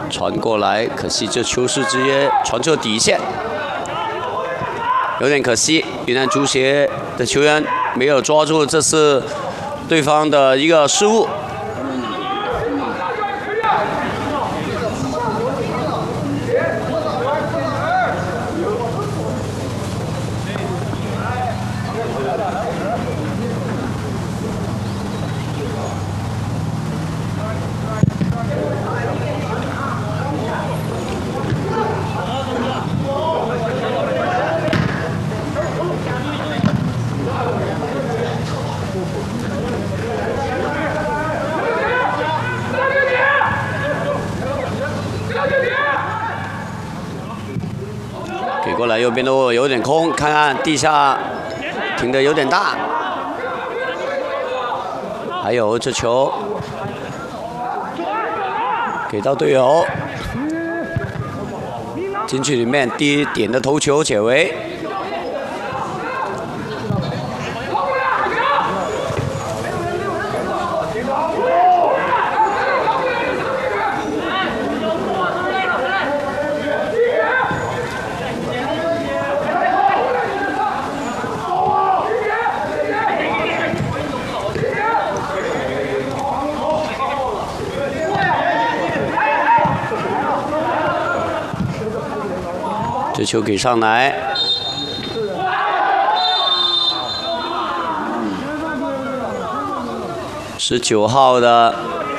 传过来，可惜这球是直接传出底线，有点可惜。云南足协的球员没有抓住这次对方的一个失误。 给过来，右边的路有点空，看看地下停的有点大。还有这球给到队友，禁区里面第一点的头球解围。 这球给上来，19号的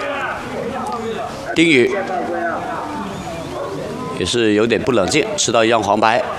丁宇也是有点不冷静，吃到一张黄牌。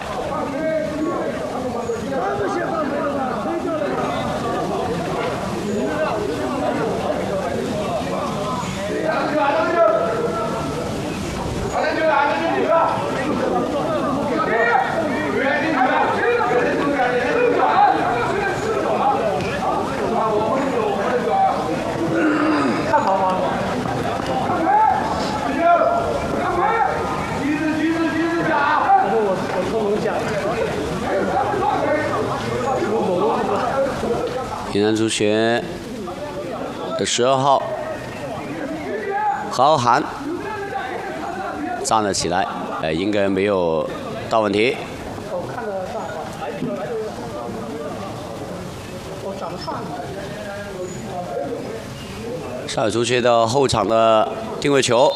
云南足协的12号何涵站了起来，应该没有大问题。上海足协的后场的定位球。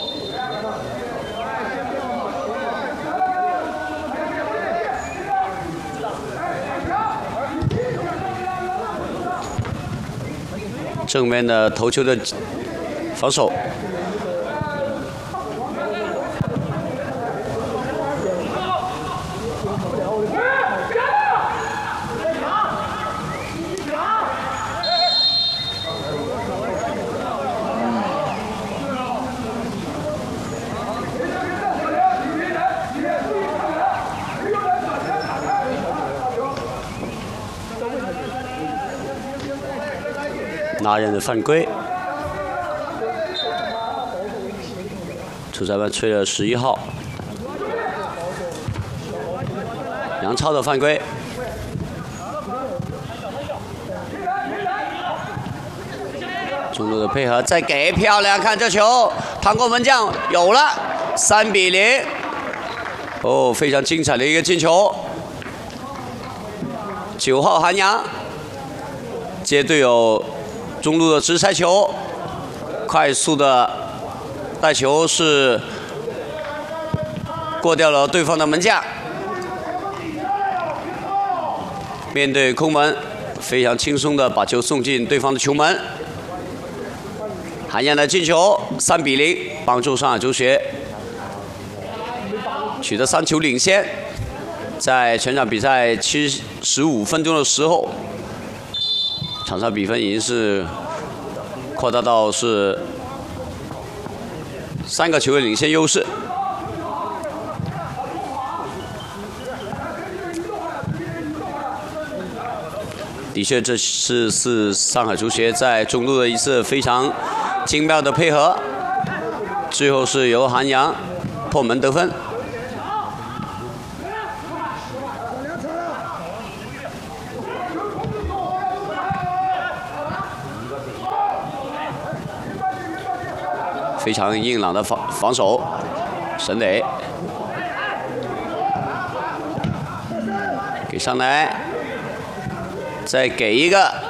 正面的头球的防守，拿人的犯规，主裁判吹了11号，杨超的犯规。中路的配合再给漂亮，看这球趟过门将有了，3比0。哦，非常精彩的一个进球。9号韩阳接队友。 中路的直塞球，快速的带球是过掉了对方的门将，面对空门，非常轻松的把球送进对方的球门。韩阳的进球3比0，帮助上海足协取得3球领先。在全场比赛75分钟的时候。 场上比分已经是扩大到是3个球的领先优势。的确，这是上海足协在中路的一次非常精妙的配合，最后是由韩阳破门得分。 非常硬朗的防守， 沈磊给上来，再给一个。